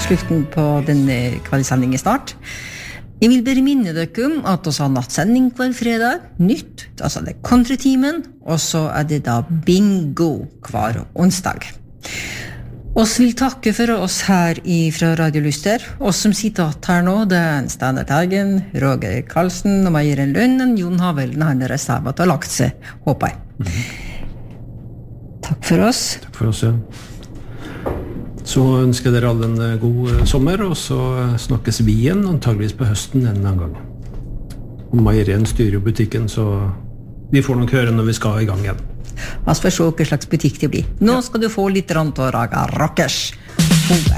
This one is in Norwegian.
slutten på denne kveldssendingen snart. Jeg vil bare minne dere om at vi har nattsending hver fredag, nytt, altså det countrytimen, og så det da bingo hver onsdag. Oss vil takke for oss her fra Radio Lyster. Oss som sitter her nå, det Steinar Teigen, Roger Karlsen og Meieren Lønnen, Jon Havelen, han reservat og lagt seg, håper jeg. Takk for oss. Takk for oss, ja. Så ønsker dere alle en god sommer, og så snakkes vi igjen, antageligvis på høsten en annen gang. Og Meierien styrer jo butikken, så vi får nok høre når vi skal i gang igjen. Altså, for så hva slags butikk det blir. Nå skal du få litt rant og raga rockers.